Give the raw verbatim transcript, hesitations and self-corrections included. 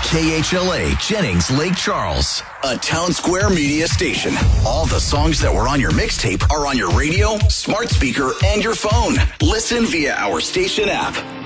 K H L A, Jennings, Lake Charles, a Town Square Media station. All the songs that were on your mixtape are on your radio, smart speaker, and your phone. Listen via our station app.